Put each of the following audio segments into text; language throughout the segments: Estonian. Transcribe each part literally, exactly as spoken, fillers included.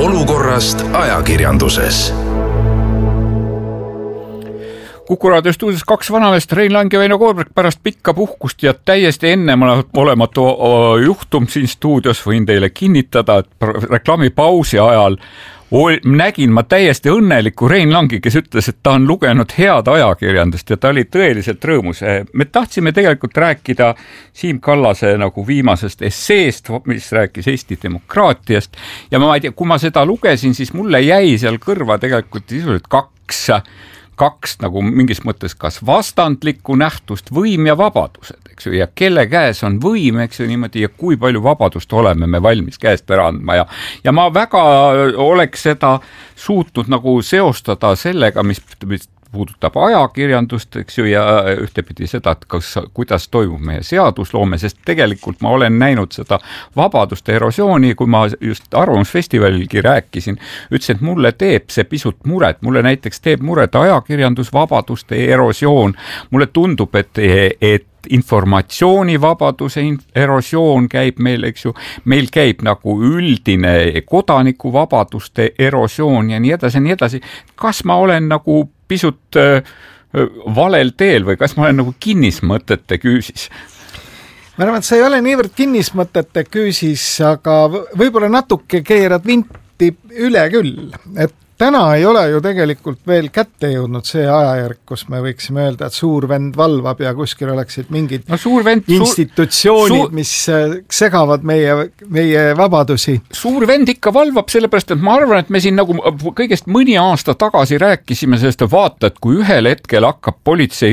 olukorrast ajakirjanduses. Kuku Raadio stuudios kaks vanameest, Rein Lang ja Väino Koorberg pärast pikka puhkust ja täiesti enneolematu juhtum siin stuudios võin teile kinnitada, et reklaamipausi ajal nägin ma täiesti õnneliku Rein Langi, kes ütles, et ta on lugenud head ajakirjandust ja ta oli tõeliselt rõõmus. Me tahtsime tegelikult rääkida Siim Kallase nagu viimasest esseest, mis rääkis Eesti demokraatiast ja ma ei tea, kui ma seda lugesin, siis mulle jäi seal kõrva tegelikult sisuliselt kaks kaks nagu mingis mõttes kas vastandlikku nähtust, võim ja vabadused, eks ju, ja kelle käes on võim, eks ju, niimoodi, ja kui palju vabadust oleme me valmis käest ära andma ja, ja ma väga oleks seda suutnud nagu seostada sellega, mis, mis puudutab ajakirjandust, eks ju, ja ühtepidi seda, et kas, kuidas toimub meie seadusloome, sest tegelikult ma olen näinud seda vabaduste erosiooni, kui ma just Arvamusfestivalilgi rääkisin, ütlesin, et mulle teeb see pisut muret, mulle näiteks teeb muret ajakirjandusvabaduste erosioon, mulle tundub, et, et informatsioonivabaduse erosioon käib meil, eks ju, meil käib nagu üldine kodanikuvabaduste erosioon ja nii edasi ja nii edasi. Kas ma olen nagu pisut äh, valel teel või kas ma olen nagu kinnismõtete küüsis? Ma arvan, et sa ei ole niivõrd kinnismõtete küüsis, aga võib-olla natuke keerad vinti üle küll, et täna ei ole ju tegelikult veel kätte jõudnud see ajajärg, kus me võiksime öelda, et suur vend valvab ja kuskil oleksid mingid no, suur vend, institutsioonid, suur... mis segavad meie, meie vabadusi. Suur vend ikka valvab, sellepärast, et ma arvan, et me siin nagu kõigest mõni aasta tagasi rääkisime sellest, vaata, et kui ühel hetkel hakkab politsei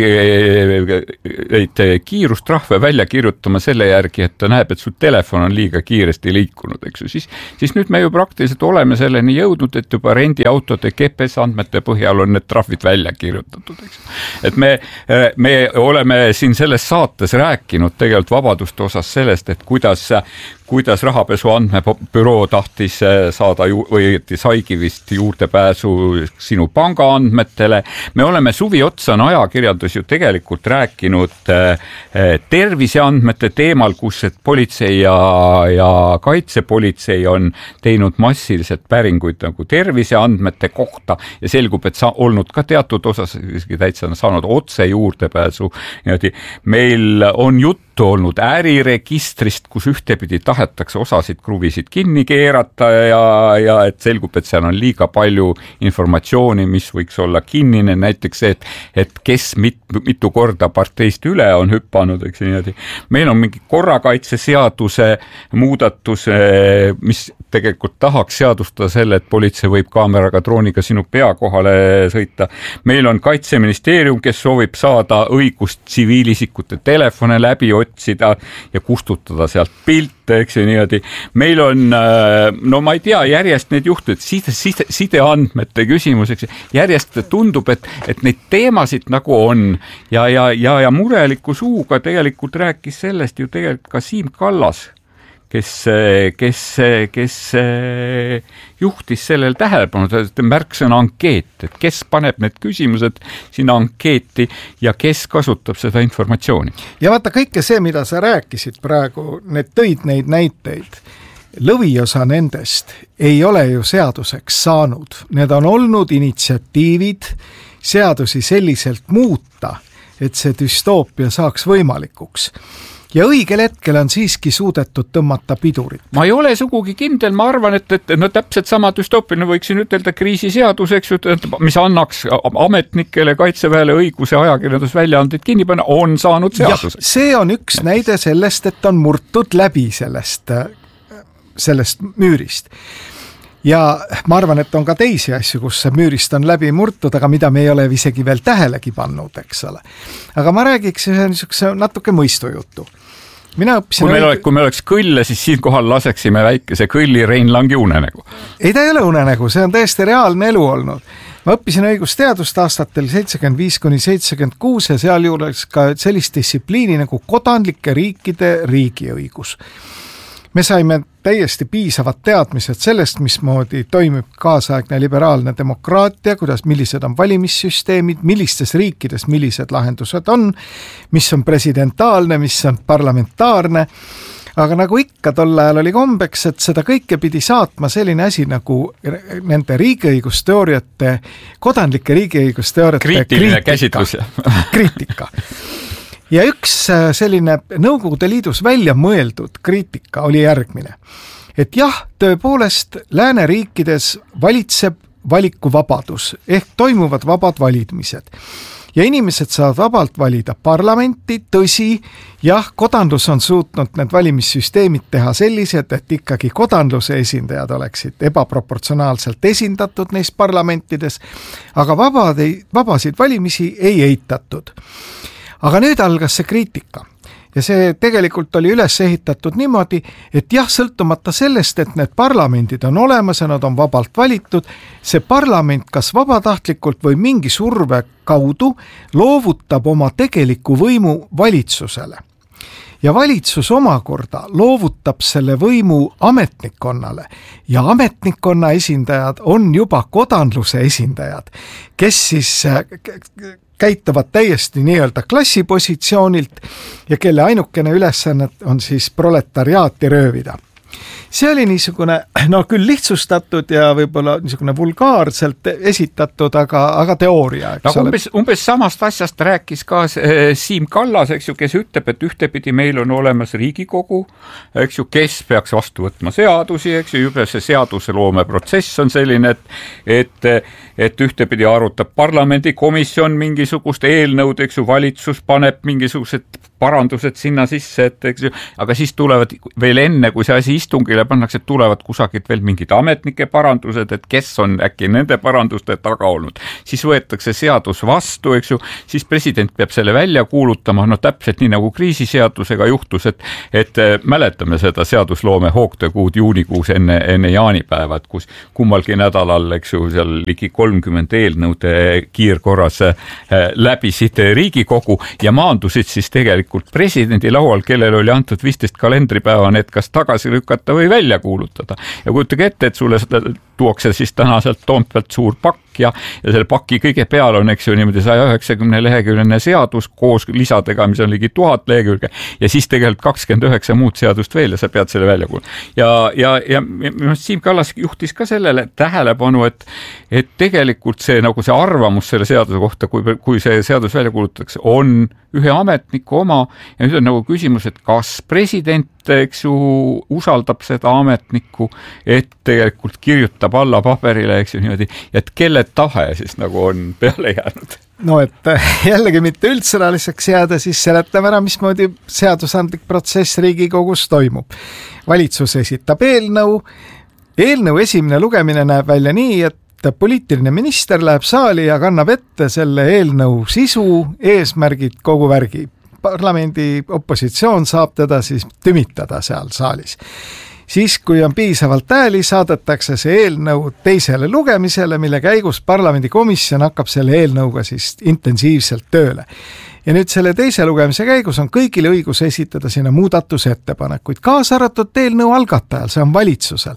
kiirustrahve välja kirjutama selle järgi, et ta näeb, et su telefon on liiga kiiresti liikunud, eks ju, siis, siis nüüd me ju praktiliselt oleme selleni jõudnud, et juba rendi autode G P S andmete põhjal on need trahvid välja kirjutatud, eks. Et me, me oleme siin selles saates rääkinud tegelikult vabaduste osas sellest, et kuidas, kuidas rahapesu andmebüroo tahtis saada ju, või saigi vist juurdepääsu sinu panga andmetele. Me oleme suvi otsa on ajakirjandus ju tegelikult rääkinud terviseandmete teemal, kus et politsei ja, ja kaitsepolitsei on teinud massiliselt päringuid nagu terviseandmete kohta ja selgub, et sa olnud ka teatud osas täitsa saanud otse juurdepääsu. Meil on juttu olnud äriregistrist, kus ühtepidi tahetakse osasid kruvisid kinni keerata ja, ja et selgub, et seal on liiga palju informatsiooni, mis võiks olla kinnine, näiteks see, et, et kes mit, mitu korda parteist üle on hüppanud, eks niimoodi. Meil on mingi korrakaitseseaduse muudatus, mis tegelikult tahaks seadustada selle, et politsei võib kaameraga drooniga sinu pea kohale sõita. Meil on Kaitseministeerium, kes soovib saada õigust tsiviilisikute telefone läbi otsida ja kustutada sealt pilte, eks ju niimoodi. Meil on, no ma ei tea, järjest need juhtud, side, side, sideandmete küsimuseks, järjest tundub, et, et neid teemasid nagu on ja, ja, ja, ja mureliku suuga tegelikult rääkis sellest ju tegelikult ka Siim Kallas, kes, kes, kes juhtis sellel tähelepanu, märksõna ankeet, et kes paneb need küsimused sinna ankeeti ja kes kasutab seda informatsiooni. Ja vaata kõike see, mida sa rääkisid praegu, need tõid neid näiteid. Lõviosa nendest ei ole ju seaduseks saanud. Need on olnud initsiatiivid seadusi selliselt muuta, et see düstoopia saaks võimalikuks. Ja õigel hetkel on siiski suudetud tõmmata pidurit. Ma ei ole sugugi kindel, ma arvan, et, et no täpselt sama düstoopina võiksin ütelda kriisiseaduseks, mis annaks ametnikele, kaitseväele õiguse ajakirjandusväljaandeid kinni panna, on saanud seaduseks. Ja, see on üks näide sellest, et on murtud läbi sellest, sellest müürist. Ja ma arvan, et on ka teisi asju, kus see müürist on läbi murtud, aga mida me ei ole isegi veel tähelegi pannud, eks ole. Aga ma räägiks ühe niisuguse natuke mõistujutu. Mina õppisin kui, meil oleks, kui me oleks kõlle, siis siin kohal laseksime väikese kõlli Rein Langi unenägu. Ei, ta ei ole unenägu, see on täiesti reaalne elu olnud. Ma õppisin õigusteadust aastatel seitsekümmend viis kuni seitsekümmend kuus ja seal juures ka sellist distsipliini nagu kodanlike riikide riigiõigus. Me saime täiesti piisavad teadmised sellest, mismoodi toimib kaasaegne liberaalne demokraatia, kuidas, millised on valimissüsteemid, millistes riikides millised lahendused on, mis on presidentaalne, mis on parlamentaarne. aga nagu ikka tol ajal oli kombeks, et seda kõike pidi saatma selline asi nagu nende riigiõigusteooriate, kodanlike riigiõigusteooriate kriitiline käsitlus. kriitika. Ja üks selline Nõukogude Liidus välja mõeldud kriitika oli järgmine, et jah, tõepoolest lääneriikides valitseb valikuvabadus ehk toimuvad vabad valimised ja inimesed saavad vabalt valida parlamenti, tõsi, jah, kodanlus on suutnud need valimissüsteemid teha sellised, et ikkagi kodanluse esindajad oleksid ebaproportsionaalselt esindatud neis parlamentides, aga vabad, vabasid valimisi ei eitatud. Aga nüüd algas see kriitika. Ja see tegelikult oli üles ehitatud niimoodi, et jah, sõltumata sellest, et need parlamendid on olemas ja nad on vabalt valitud, see parlament kas vabatahtlikult või mingi surve kaudu loovutab oma tegeliku võimu valitsusele. Ja valitsus omakorda loovutab selle võimu ametnikkonnale ja ametnikkonna esindajad on juba kodanluse esindajad, kes siis käituvad täiesti nii-öelda klassipositsioonilt ja kelle ainukene ülesanne on siis proletariaati röövida. See oli niisugune, no küll lihtsustatud ja võib-olla niisugune vulgaarselt esitatud, aga, aga teooria. Eks no, umbes, umbes samast asjast rääkis ka Siim Kallas, eks ju, kes ütleb, et ühtepidi meil on olemas Riigikogu, eks ju, kes peaks vastu võtma seadusi, eks ju, juba see seaduseloome protsess on selline, et, et, et ühtepidi arutab parlamendikomisjon mingisugust eelnõud, eks ju, valitsus paneb mingisugused parandused sinna sisse, et eks ju, aga siis tulevad veel enne, kui see asi istungile pannakse, tulevad kusagilt veel mingid ametnike parandused, et kes on äkki nende paranduste taga olnud. Siis võetakse seadus vastu, eks ju, siis president peab selle välja kuulutama, no täpselt nii nagu kriisiseadusega juhtus, et, et mäletame seda seadusloome hoogtöökuud juunikuus enne, enne jaanipäeva, et kus kummalgi nädalal, eks ju, seal ligi kolmkümmend eelnõude kiirkorras läbisid Riigikogu ja maandusid siis tegelikult presidendi laual, kellel oli antud viisteist kalendripäeva need kas tagasi lükata või välja kuulutada. Ja kujutage ette, et sulle tuuakse siis täna sealt Toompealt suur pakk ja, ja selle paki kõige peal on, eks ju, niimoodi saja üheksakümne leheküljeline seadus koos lisadega, mis on ligi tuhat lehekülge ja siis tegelikult kakskümmend üheksa muud seadust veel ja sa pead selle välja kuulutama. Ja, ja, ja, ja Siim Kallas juhtis ka sellele tähelepanu, et, et tegelikult see, nagu see arvamus selle seaduse kohta, kui, kui see seadus välja kuulutatakse, on ühe ametniku oma ja nüüd on nagu küsimus, et kas president, eks ju, usaldab seda ametnikku, et tegelikult kirjutab alla paberile, eks ju, niimoodi, et kelle tahe siis nagu on peale jäänud. No et jällegi mitte üldsõnaliseks jääda, siis seletame ära, mismoodi seadusandlik protsess Riigikogus toimub. Valitsus esitab eelnõu, eelnõu esimene lugemine näeb välja nii, et poliitiline minister läheb saali ja kannab ette selle eelnõu sisu, eesmärgid, kogu värgi. Parlamendi opositsioon saab teda siis tümitada seal saalis. Siis, kui on piisavalt hääli, saadetakse see eelnõu teisele lugemisele, mille käigus parlamendikomisjon hakkab selle eelnõuga siis intensiivselt tööle. Ja nüüd selle teise lugemise käigus on kõigil õigus esitada sinna muudatusettepanekuid, kaasa arvatud eelnõu algatajal, see on valitsusel.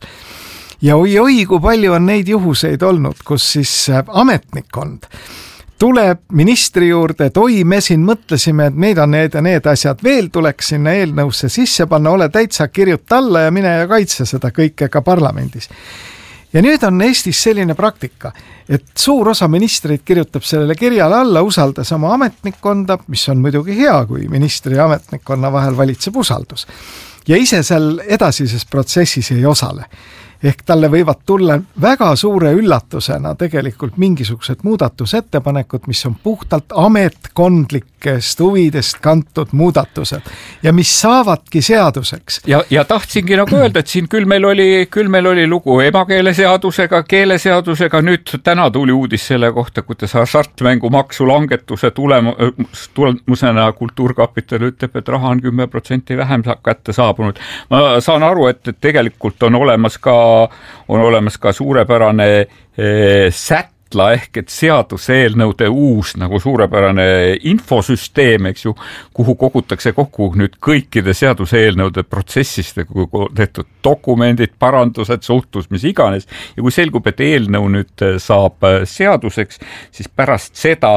Ja oi-oi, kui palju on neid juhuseid olnud, kus siis ametnikkond tuleb ministri juurde, et oi, me siin mõtlesime, et need on need ja need asjad veel tuleks sinna eelnõusse sisse panna, ole täitsa kirjuta alla ja mine ja kaitse seda kõike ka parlamendis. Ja nüüd on Eestis selline praktika, et suur osa ministreid kirjutab sellele kirjale alla, usaldas oma ametnikkonda, mis on muidugi hea, kui ministri ja ametnikkonna vahel valitseb usaldus. Ja ise seal edasises protsessis ei osale. Ehk talle võivad tulla väga suure üllatusena tegelikult mingisugused muudatusettepanekud, mis on puhtalt ametkondlikest huvidest kantud muudatused ja mis saavadki seaduseks. Ja, ja tahtsingi nagu öelda, et siin küll meil oli, küll meil oli lugu emakeeleseadusega, keeleseadusega, nüüd täna tuli uudis selle kohta, kuidas hasartmängumaksu langetuse tulem, tulemusena Kultuurkapital ütleb, et raha on kümme protsenti vähem kätte saabunud. Ma saan aru, et tegelikult on olemas ka on olemas ka suurepärane eh, sätla ehk et seaduseelnõude uus nagu suurepärane infosüsteem, eks ju, kuhu kogutakse kokku nüüd kõikide seaduseelnõude protsessist tehtud dokumendid, parandused, suhtlus, mis iganes. Ja kui selgub, et eelnõu nüüd saab seaduseks, siis pärast seda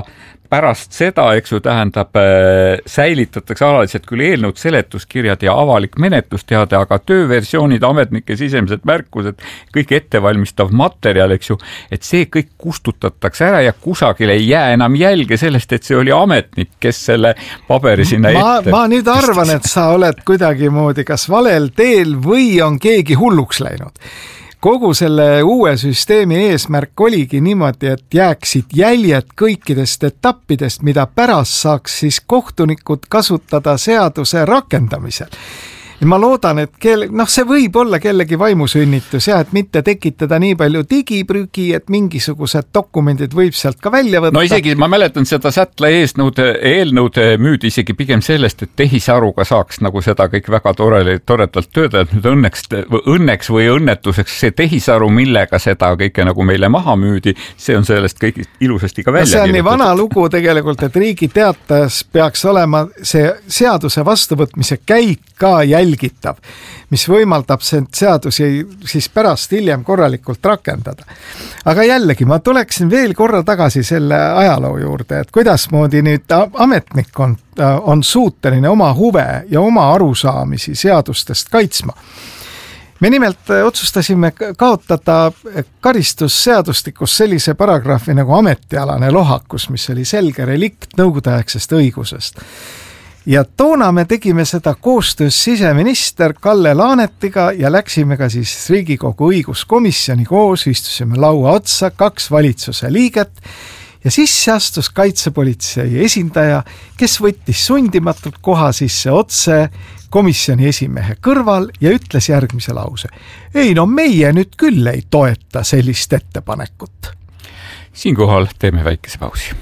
pärast seda, eks ju, tähendab, säilitatakse alaliselt küll eelnõud, seletuskirjad ja avalik menetlusteade, aga tööversioonid, ametnike sisemised märkused, kõik ettevalmistav materjal, eks ju, et see kõik kustutatakse ära ja kusagil ei jää enam jälge sellest, et see oli ametnik, kes selle paberi sinna ma, ette. Ma nüüd arvan, et sa oled kuidagimoodi kas valel teel või on keegi hulluks läinud. Kogu selle uue süsteemi eesmärk oligi niimoodi, et jääksid jäljed kõikidest etappidest, mida pärast saaks siis kohtunikud kasutada seaduse rakendamisel. Ja ma loodan, et kelle, noh, see võib olla kellegi vaimusünnitus ja et mitte tekitada nii palju digiprügi, et mingisugused dokumendid võib sealt ka välja võtta. No isegi ma mäletan seda sätla eesnõud, eelnõud müüdi isegi pigem sellest, et tehisaruga saaks nagu seda kõik väga tore, toredalt tööda, et nüüd õnneks, õnneks või õnnetuseks see tehisaru, millega seda kõike nagu meile maha müüdi, see on sellest kõik ilusasti ka välja. See on nii vana lugu tegelikult, et riigi teatas peaks olema see seaduse vastuvõtmise käik ka jälgitav, mis võimaldab seadusi siis pärast hiljem korralikult rakendada. Aga jällegi, ma tuleksin veel korra tagasi selle ajaloo juurde, et kuidas moodi nüüd ametnik on, on suuteline oma huve ja oma arusaamisi seadustest kaitsma. Me nimelt otsustasime kaotada karistusseadustikus sellise paragrahvi nagu ametialane lohakus, mis oli selge relikt nõukogudeaegsest õigusest. Ja toona me tegime seda koostöös siseminister Kalle Laanetiga ja läksime ka siis Riigikogu õiguskomisjoni koos, istusime laua otsa, kaks valitsuse liiget ja sisse astus kaitsepolitsei esindaja, kes võttis sundimatult koha sisse otse komisjoni esimehe kõrval ja ütles järgmise lause. Ei no meie nüüd küll ei toeta sellist ettepanekut. Siinkohal teeme väikese pausi.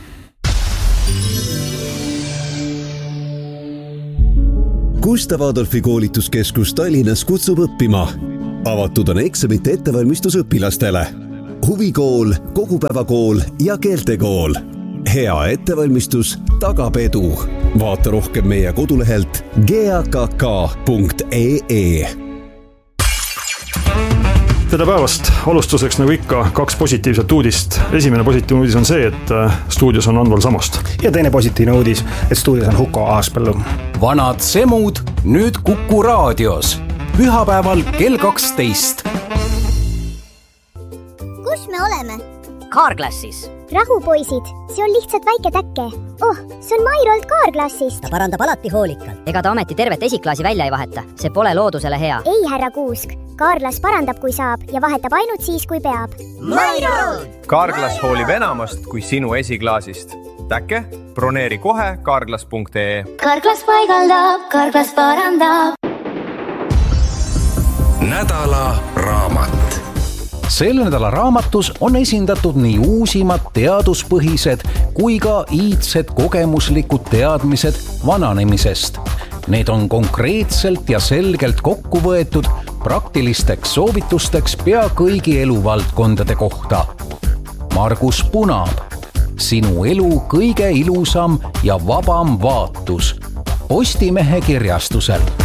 Gustav Adolfi koolituskeskus Tallinnas kutsub õppima. Avatud on eksamite ettevalmistus õpilastele. Huvikool, kogupäevakool ja keeltekool. Hea ettevalmistus tagab edu. Vaata rohkem meie kodulehelt g a k k punkt e e. Tere päevast! Alustuseks nagu ikka kaks positiivset uudist. Esimene positiivne uudis on see, et stuudios on Anval Samost. Ja teine positiivne uudis, et stuudios on Huko Aaspõllu. Vanad semud nüüd Kuku raadios. Pühapäeval kell kaksteist. Kus me oleme? Kaarklassis. Rahupoisid, see on lihtsalt väike täkke. Oh, see on Mairolt Kaarklassist. Ta parandab alati hoolikalt. Ega ta ameti tervet esiklaasi välja ei vaheta. See pole loodusele hea. Ei, härra Kuusk. Kaarklas parandab, kui saab ja vahetab ainult siis, kui peab. Mairolt! Kaarklas hoolib enamast kui sinu esiklaasist. Täkke, broneeri kohe kaarklas punkt e e. Kaarklas paigaldab, Kaarklas parandab. Nädala raamat. Selle nädala raamatus on esindatud nii uusimad teaduspõhised kui ka iidsed kogemuslikud teadmised vananemisest. Need on konkreetselt ja selgelt kokku võetud praktilisteks soovitusteks pea kõigi eluvaldkondade kohta. Margus Punaab. Sinu elu kõige ilusam ja vabam vaatus. Postimehe kirjastusel.